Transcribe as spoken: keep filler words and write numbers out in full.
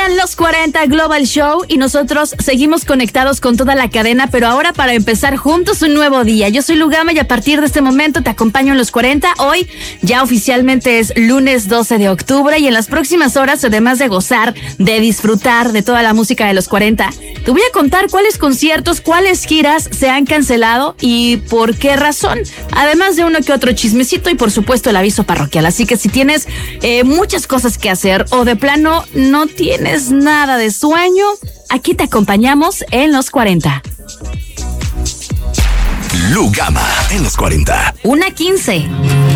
Inician los cuarenta Global Show y nosotros seguimos conectados con toda la cadena, pero ahora para empezar juntos un nuevo día. Yo soy Lugama y a partir de este momento te acompaño en los cuarenta. Hoy ya oficialmente es lunes doce de octubre y en las próximas horas, además de gozar, de disfrutar de toda la música de los cuarenta, te voy a contar cuáles conciertos, cuáles giras se han cancelado y por qué razón. Además de uno que otro chismecito y por supuesto el aviso parroquial. Así que si tienes eh, muchas cosas que hacer o de plano no tienes nada de sueño, aquí te acompañamos en los cuarenta. Lugama en los cuarenta. Una quince.